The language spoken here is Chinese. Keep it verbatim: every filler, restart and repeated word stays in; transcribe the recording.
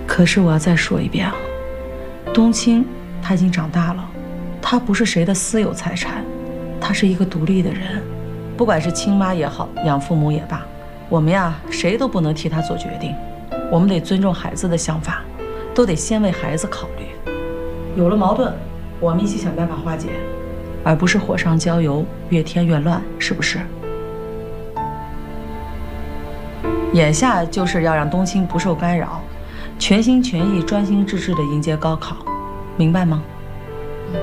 可是我要再说一遍啊，冬青他已经长大了，他不是谁的私有财产，他是一个独立的人，不管是亲妈也好，养父母也罢，我们呀谁都不能替他做决定，我们得尊重孩子的想法，都得先为孩子考虑。有了矛盾，我们一起想办法化解，而不是火上浇油，越添越乱，是不是？眼下就是要让冬青不受干扰，全心全意、专心致志地迎接高考，明白吗？